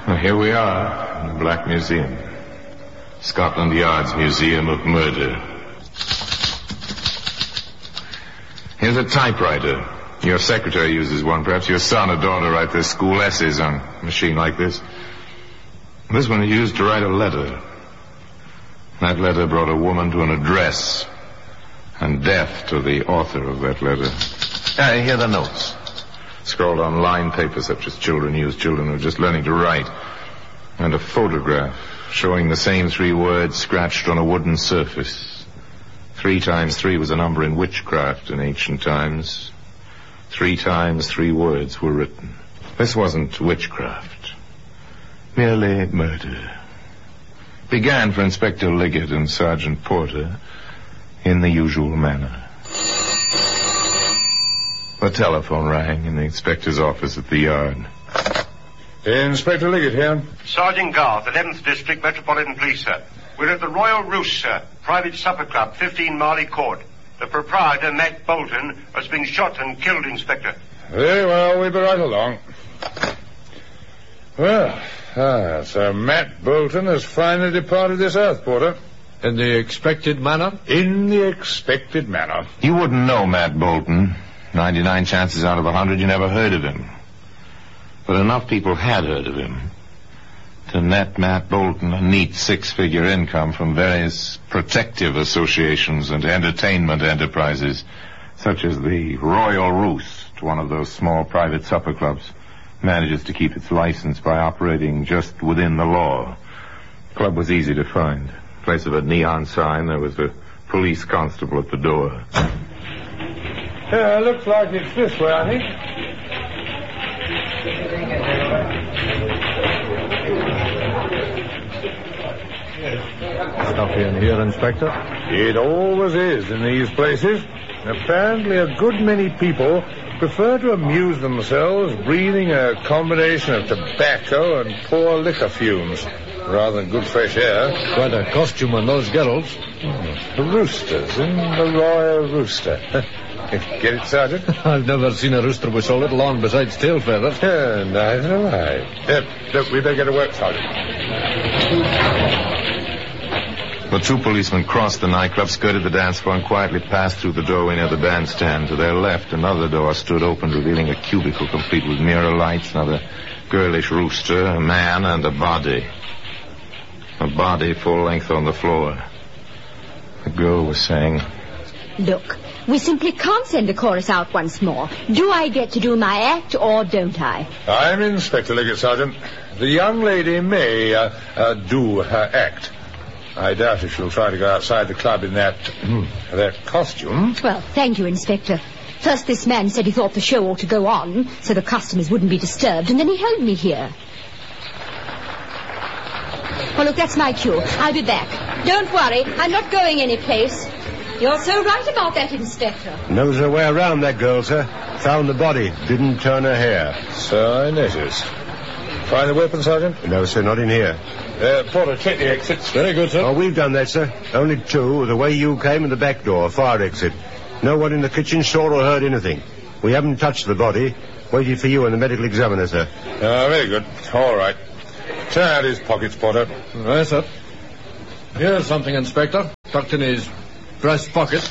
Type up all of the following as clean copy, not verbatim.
Well, here we are in the Black Museum. Scotland Yard's Museum of Murder. Here's a typewriter. Your secretary uses one. Perhaps your son or daughter write their school essays on a machine like this. This one is used to write a letter. That letter brought a woman to an address and death to the author of that letter. Here are the notes. Scrawled on lined paper such as children use, children who are just learning to write. And a photograph showing the same 3 words scratched on a wooden surface. 3 times 3 was a number in witchcraft in ancient times. 3 times 3 words were written. This wasn't witchcraft. Merely murder. Began for Inspector Liggett and Sergeant Porter in the usual manner. The telephone rang in the inspector's office at the yard. Inspector Liggett here. Sergeant Garth, 11th District Metropolitan Police, sir. We're at the Royal Roost, sir. Private supper club, 15 Marley Court. The proprietor, Matt Bolton, has been shot and killed, Inspector. Very well, we'll be right along. Well, so Matt Bolton has finally departed this earth, Porter. In the expected manner? In the expected manner. You wouldn't know Matt Bolton. 99 chances out of 100 you never heard of him. But enough people had heard of him to net Matt Bolton a neat 6-figure income from various protective associations and entertainment enterprises, such as the Royal Roost, one of those small private supper clubs, manages to keep its license by operating just within the law. The club was easy to find. In place of a neon sign, there was a police constable at the door. Yeah, looks like it's this way, I think. Stuff in here, Inspector? It always is in these places. Apparently a good many people prefer to amuse themselves breathing a combination of tobacco and poor liquor fumes rather than good fresh air. Quite a costume on those girls. The roosters in the Royal Rooster. Get it, Sergeant? I've never seen a rooster with so little on besides tail feathers. Neither have I. Look, we better get to work, Sergeant. The 2 policemen crossed the nightclub, skirted the dance floor, and quietly passed through the doorway near the bandstand. To their left, another door stood open, revealing a cubicle complete with mirror lights, another girlish rooster, a man, and a body. A body full length on the floor. The girl was saying, "Look, we simply can't send the chorus out once more. Do I get to do my act or don't I?" I'm Inspector Liggett, Sergeant. The young lady may do her act. I doubt if she'll try to go outside the club in that costume. Well, thank you, Inspector. First this man said he thought the show ought to go on so the customers wouldn't be disturbed, and then he held me here. Well, look, that's my cue. I'll be back. Don't worry, I'm not going anyplace. You're so right about that, Inspector. Knows her way around, that girl, sir. Found the body. Didn't turn her hair. So I noticed. Find the weapon, Sergeant? No, sir, not in here. Porter, check the exits. Very good, sir. Oh, we've done that, sir. Only 2, the way you came and the back door, fire exit. No one in the kitchen saw or heard anything. We haven't touched the body. Waited for you and the medical examiner, sir. Very good. All right. Turn out his pockets, Porter. Right, sir. Here's something, Inspector. Tucked in his breast pocket.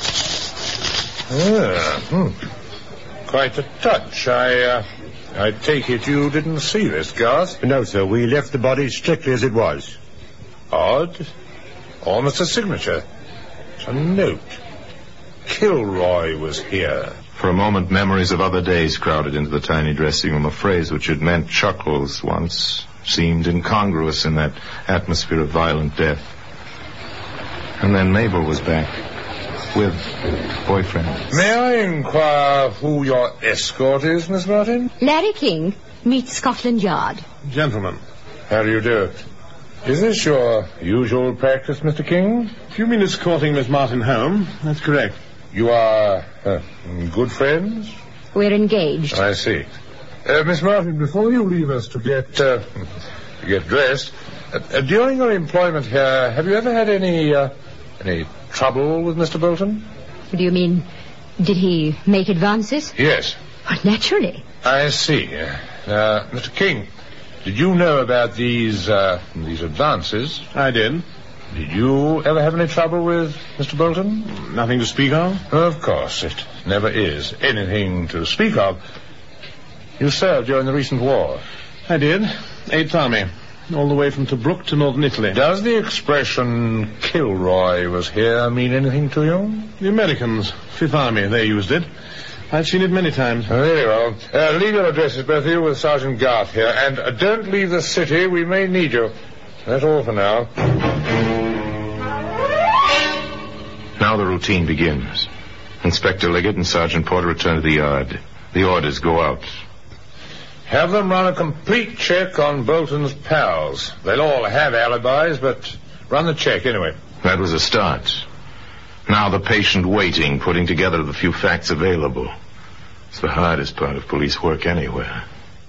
Quite a touch. I take it you didn't see this, Garth? No, sir, we left the body strictly as it was. Odd. Almost a signature. It's a note. Kilroy was here. For a moment, memories of other days crowded into the tiny dressing room. A phrase which had meant chuckles once seemed incongruous in that atmosphere of violent death. And then Mabel was back with boyfriend. May I inquire who your escort is, Miss Martin? Larry King, meets Scotland Yard. Gentlemen, how do you do? Is this your usual practice, Mr. King? If you mean escorting Miss Martin home, that's correct. You are good friends? We're engaged. I see. Miss Martin, before you leave us to get dressed, during your employment here, have you ever had any trouble with Mr. Bolton? Do you mean, did he make advances? Yes. Well, naturally. I see. Mr. King, Did you know about these advances? I did. Did you ever have any trouble with Mr. Bolton? Nothing to speak of? Of course, it never is anything to speak of. You served during the recent war. I did. 8th Army. All the way from Tobruk to northern Italy. Does the expression Kilroy was here mean anything to you? The Americans, 5th Army, they used it. I've seen it many times. Very well. Leave your addresses, both of you, with Sergeant Garth here. And don't leave the city. We may need you. That's all for now. Now the routine begins. Inspector Liggett and Sergeant Porter return to the yard. The orders go out. Have them run a complete check on Bolton's pals. They'll all have alibis, but run the check anyway. That was a start. Now the patient waiting, putting together the few facts available. It's the hardest part of police work anywhere.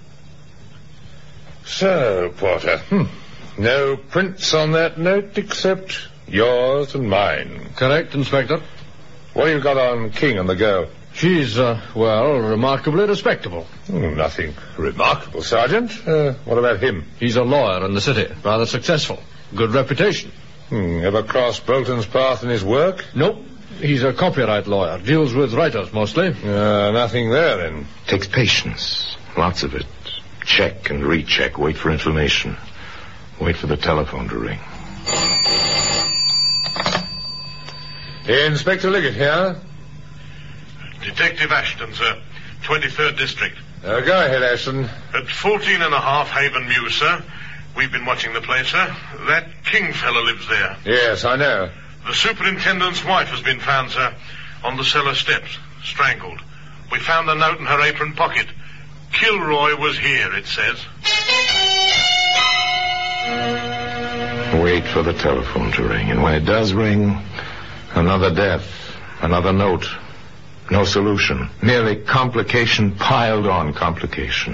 So, Porter, no prints on that note except yours and mine. Correct, Inspector. What have you got on King and the girl? She's, remarkably respectable. Nothing remarkable, Sergeant. What about him? He's a lawyer in the city, rather successful. Good reputation. Ever crossed Bolton's path in his work? Nope. He's a copyright lawyer. Deals with writers, mostly. Nothing there, then. Takes patience. Lots of it. Check and recheck. Wait for information. Wait for the telephone to ring. Inspector Liggett here. Detective Ashton, sir. 23rd District. Go ahead, Ashton. At 14.5 Haven Mews, sir. We've been watching the place, sir. That King fellow lives there. Yes, I know. The superintendent's wife has been found, sir, on the cellar steps, strangled. We found a note in her apron pocket. Kilroy was here, it says. Wait for the telephone to ring, and when it does ring, another death, another note. No solution. Merely complication piled on complication.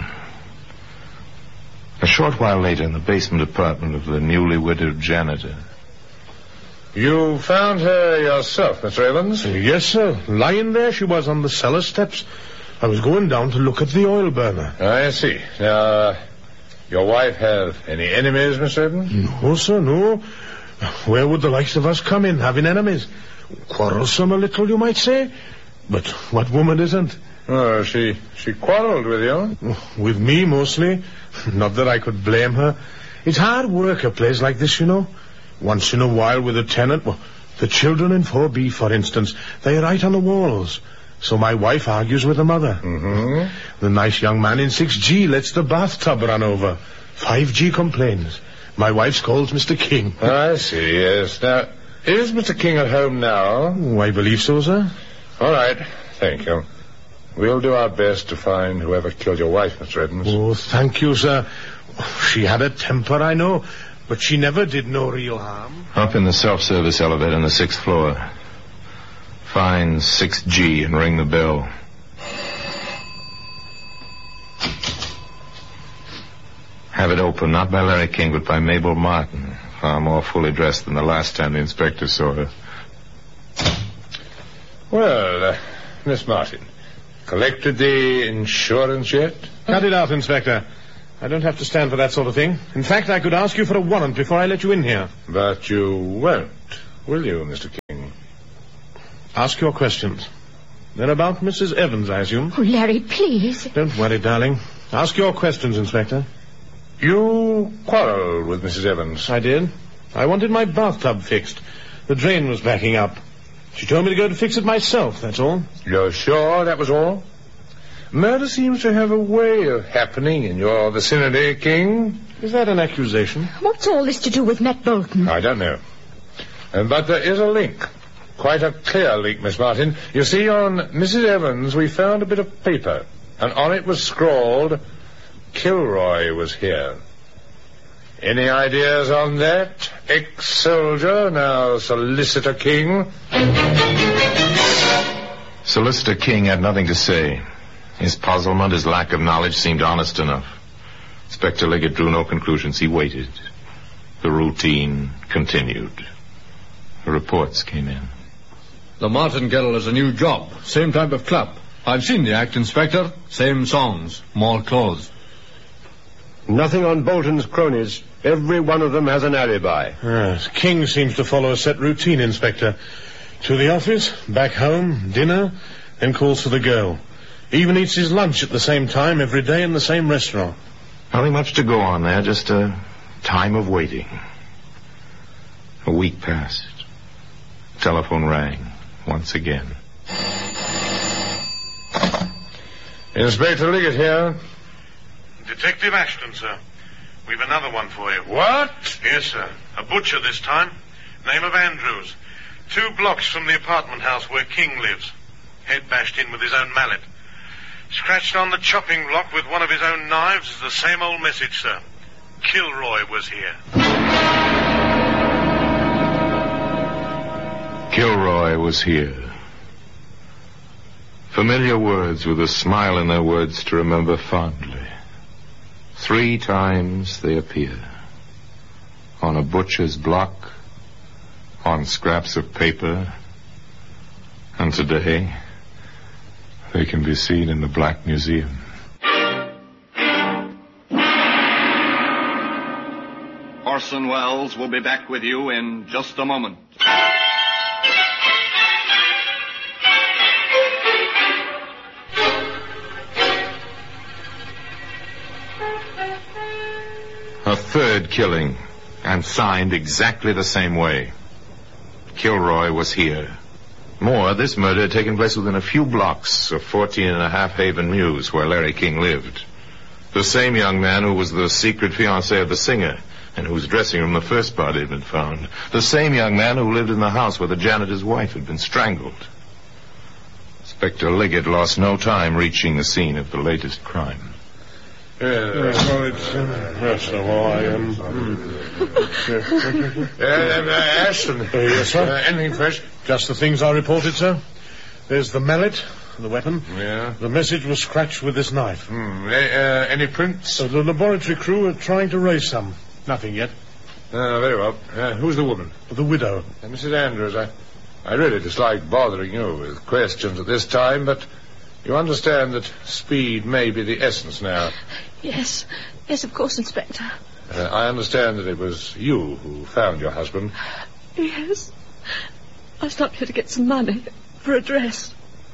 A short while later, in the basement apartment of the newly widowed janitor. You found her yourself, Mr. Evans? Yes, sir. Lying there she was on the cellar steps. I was going down to look at the oil burner. I see. Now, your wife have any enemies, Mr. Evans? No, sir, no. Where would the likes of us come in, having enemies? Quarrelsome a little, you might say. But what woman isn't? Oh, she quarreled with you? With me, mostly. Not that I could blame her. It's hard work, a place like this, you know. Once in a while with a tenant. Well, the children in 4B, for instance, they write on the walls. So my wife argues with the mother. Mm-hmm. The nice young man in 6G lets the bathtub run over. 5G complains. My wife scolds Mr. King. I see, yes. Now, is Mr. King at home now? Oh, I believe so, sir. All right. Thank you. We'll do our best to find whoever killed your wife, Mr. Evans. Oh, thank you, sir. She had a temper, I know, but she never did no real harm. Up in the self-service elevator on the 6th floor. Find 6G and ring the bell. Have it opened, not by Larry King, but by Mabel Martin. Far more fully dressed than the last time the inspector saw her. Well, Miss Martin, collected the insurance yet? Cut it out, Inspector. I don't have to stand for that sort of thing. In fact, I could ask you for a warrant before I let you in here. But you won't, will you, Mr. King? Ask your questions. They're about Mrs. Evans, I assume. Oh, Larry, please. Don't worry, darling. Ask your questions, Inspector. You quarreled with Mrs. Evans? I did. I wanted my bathtub fixed. The drain was backing up. She told me to go to fix it myself, that's all. You're sure that was all? Murder seems to have a way of happening in your vicinity, King. Is that an accusation? What's all this to do with Matt Bolton? I don't know. But there is a link. Quite a clear link, Miss Martin. You see, on Mrs. Evans, we found a bit of paper, and on it was scrawled, Kilroy was here. Any ideas on that, ex-soldier, now Solicitor King? Solicitor King had nothing to say. His puzzlement, his lack of knowledge seemed honest enough. Inspector Liggett drew no conclusions. He waited. The routine continued. The reports came in. The Martingale is a new job. Same type of club. I've seen the act, Inspector. Same songs. More clothes. Nothing on Bolton's cronies. Every one of them has an alibi. Yes, King seems to follow a set routine, Inspector. To the office, back home, dinner, then calls for the girl. Even eats his lunch at the same time every day in the same restaurant. Nothing much to go on there, just a time of waiting. A week passed. Telephone rang once again. Inspector Liggett here. Detective Ashton, sir. We've another one for you. What? Yes, sir. A butcher this time. Name of Andrews. 2 blocks from the apartment house where King lives. Head bashed in with his own mallet. Scratched on the chopping block with one of his own knives is the same old message, sir. Kilroy was here. Kilroy was here. Familiar words with a smile in their words to remember fondly. 3 times they appear. On a butcher's block, on scraps of paper, and today they can be seen in the Black Museum. Orson Welles will be back with you in just a moment. A third killing, and signed exactly the same way. Kilroy was here. More, this murder had taken place within a few blocks of 14.5 Haven Mews, where Larry King lived. The same young man who was the secret fiancé of the singer, and whose dressing room the first body had been found. The same young man who lived in the house where the janitor's wife had been strangled. Inspector Liggett lost no time reaching the scene of the latest crime. First of all, Ashton. Yes, sir. Anything fresh? Just the things I reported, sir. There's the mallet, the weapon. Yeah. The message was scratched with this knife. Any prints? So the laboratory crew are trying to raise some. Nothing yet. Very well. Who's the woman? The widow. Mrs. Andrews, I really dislike bothering you with questions at this time, but you understand that speed may be the essence now. Yes, of course, Inspector. I understand that it was you who found your husband. Yes. I stopped here to get some money for a dress.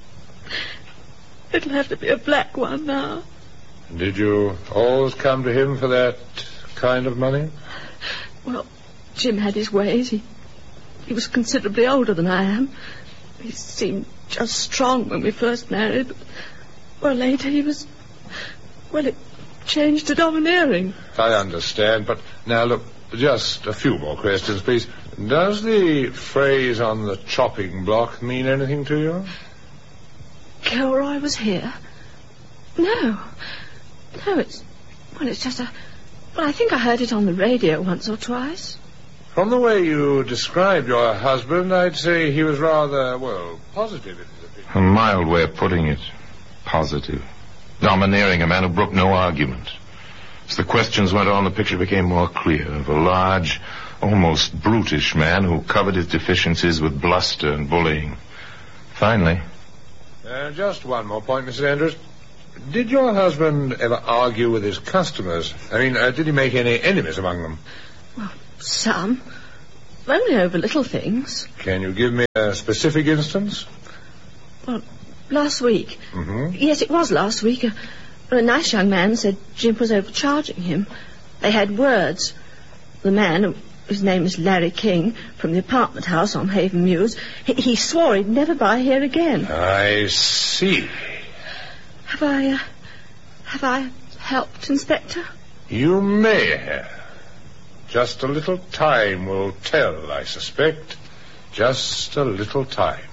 It'll have to be a black one now. Did you always come to him for that kind of money? Well, Jim had his ways. He was considerably older than I am. He seemed just strong when we first married. But, well, later he was... Well, it changed to domineering. I understand, but now look, just a few more questions, please. Does the phrase on the chopping block mean anything to you? Kilroy was here? No, it's just a... Well, I think I heard it on the radio once or twice. From the way you described your husband, I'd say he was rather, positive in his opinion. A mild way of putting it. Positive. Domineering, a man who brooked no argument. As the questions went on, the picture became more clear of a large, almost brutish man who covered his deficiencies with bluster and bullying. Finally... just one more point, Mrs. Andrews. Did your husband ever argue with his customers? I mean, did he make any enemies among them? Well, some. Only over little things. Can you give me a specific instance? Well, last week. Mm-hmm. Yes, it was last week. A nice young man said Jim was overcharging him. They had words. The man, whose name is Larry King, from the apartment house on Haven Mews, he swore he'd never buy here again. I see. Have I helped, Inspector? You may have. Just a little time will tell, I suspect. Just a little time.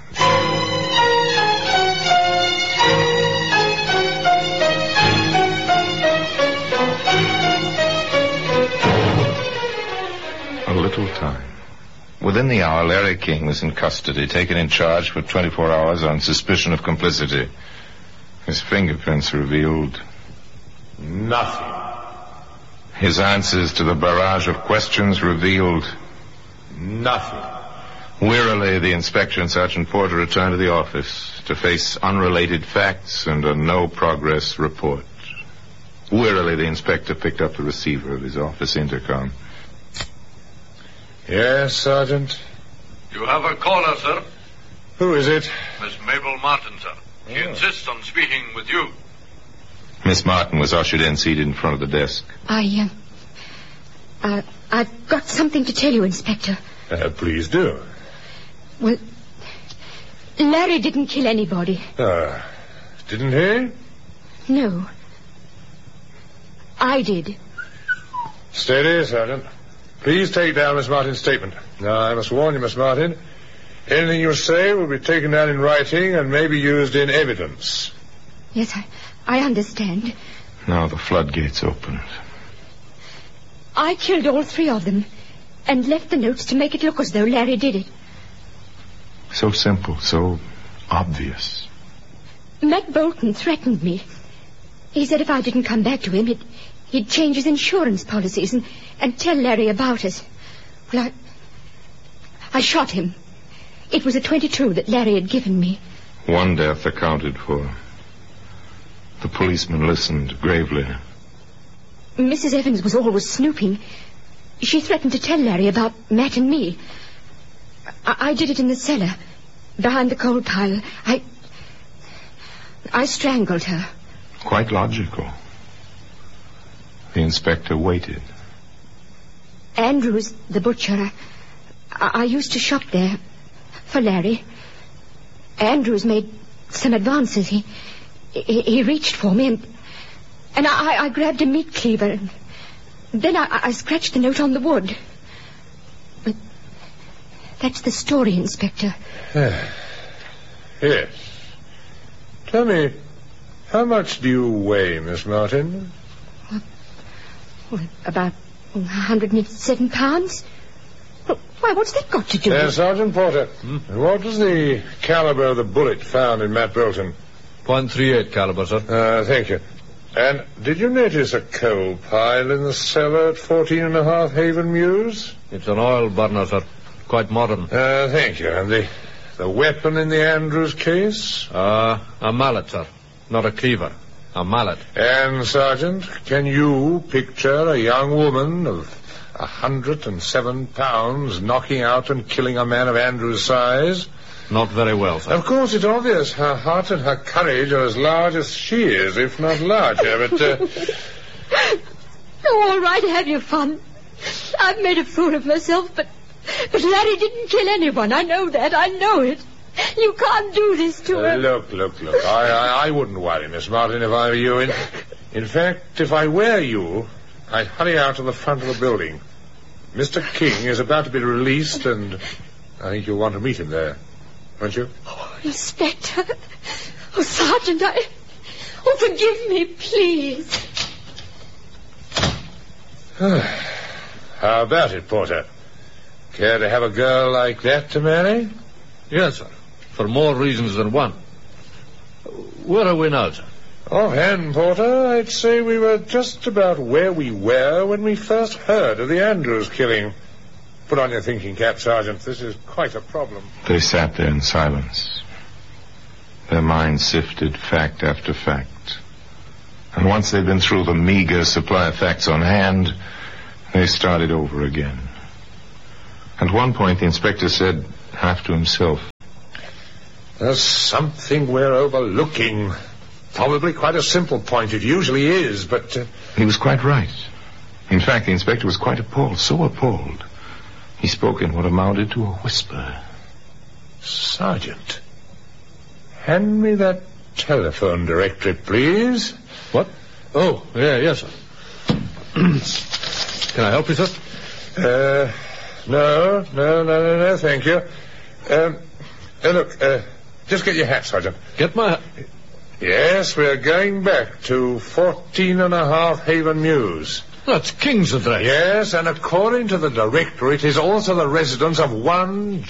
A little time. Within the hour, Larry King was in custody, taken in charge for 24 hours on suspicion of complicity. His fingerprints revealed... nothing. His answers to the barrage of questions revealed... nothing. Wearily, the inspector and Sergeant Porter returned to the office to face unrelated facts and a no-progress report. Wearily, the inspector picked up the receiver of his office intercom. Yes, Sergeant? You have a caller, sir. Who is it? Miss Mabel Martin, sir. She insists on speaking with you. Miss Martin was ushered in, seated in front of the desk. I've got something to tell you, Inspector. Please do. Well, Larry didn't kill anybody. Didn't he? No. I did. Steady, Sergeant. Please take down Miss Martin's statement. Now, I must warn you, Miss Martin, anything you say will be taken down in writing and may be used in evidence. Yes, I understand. Now the floodgates opened. I killed all 3 of them and left the notes to make it look as though Larry did it. So simple, so obvious. Matt Bolton threatened me. He said if I didn't come back to him, he'd change his insurance policies and tell Larry about us. Well, I shot him. It was a .22 that Larry had given me. One death accounted for. The policeman listened gravely. Mrs. Evans was always snooping. She threatened to tell Larry about Matt and me. I did it in the cellar, behind the coal pile. I strangled her. Quite logical. The inspector waited. Andrews, the butcher, I used to shop there for Larry. Andrews made some advances. He reached for me and I grabbed a meat cleaver. Then I scratched the note on the wood. But that's the story, Inspector. Yes. Tell me, how much do you weigh, Miss Martin? Well, about 107 pounds. Why, what's that got to do with... Sergeant Porter, what was the caliber of the bullet found in Matt Bolton? .38 caliber, sir. Thank you. And did you notice a coal pile in the cellar at 14.5 Haven Mews? It's an oil burner, sir. Quite modern. Thank you. And the weapon in the Andrews case? A mallet, sir. Not a cleaver. A mallet. And, Sergeant, can you picture a young woman of 107 pounds knocking out and killing a man of Andrews' size? Not very well, sir. Of course, it's obvious her heart and her courage are as large as she is, if not larger, but... Oh, all right, have your fun. I've made a fool of myself, but Larry didn't kill anyone. I know that. I know it. You can't do this to her. Look. I wouldn't worry, Miss Martin, if I were you. In fact, if I were you, I'd hurry out to the front of the building. Mr. King is about to be released, and I think you'll want to meet him there. Won't you? Oh, Inspector. Oh, Sergeant, Oh, forgive me, please. How about it, Porter? Care to have a girl like that to marry? Yes, sir. For more reasons than one. Where are we now, sir? Offhand, Porter, I'd say we were just about where we were when we first heard of the Andrews killing. Put on your thinking cap, Sergeant. This is quite a problem. They sat there in silence. Their minds sifted fact after fact. And once they'd been through the meager supply of facts on hand, they started over again. At one point, the inspector said, half to himself, "There's something we're overlooking. Probably quite a simple point. It usually is, but... He was quite right. In fact, the inspector was quite appalled, so appalled. He spoke in what amounted to a whisper. Sergeant, hand me that telephone directory, please. What? Oh, yes, sir. Can I help you, sir? No, thank you. Look, just get your hat, Sergeant. Get my hat? Yes, we're going back to 14.5 Haven Mews. That's King's address. Yes, and according to the directory, it is also the residence of one